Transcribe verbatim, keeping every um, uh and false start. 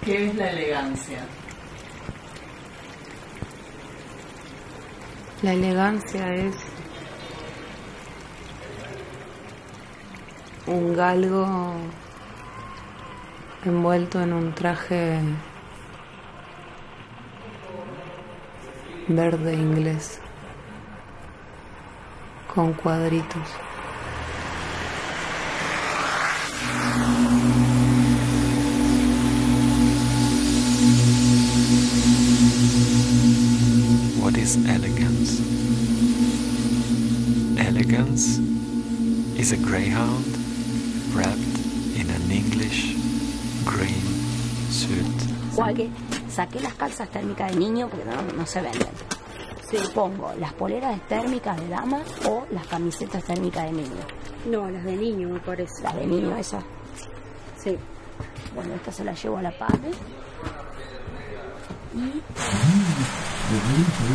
¿Qué es la elegancia? La elegancia es un galgo envuelto en un traje verde inglés con cuadritos. What is elegance? Elegance is a greyhound wrapped in an English green suit. Igual que saqué las calzas térmicas de niño porque no, no se venden. Sí. Pongo las poleras térmicas de dama o las camisetas térmicas de niño. No, las de niño me parece. Las de niño, esas. Sí. Bueno, esta se la llevo a la padre. Y